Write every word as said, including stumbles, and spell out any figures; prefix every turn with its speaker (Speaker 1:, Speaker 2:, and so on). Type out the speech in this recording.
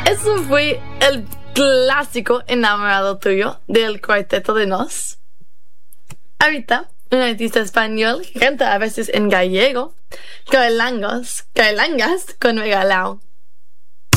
Speaker 1: Eso fue el clásico Enamorado Tuyo del Cuarteto de Nos. Ahorita, un artista español que canta a veces en gallego, Caelangos, Caelangas con Regalao.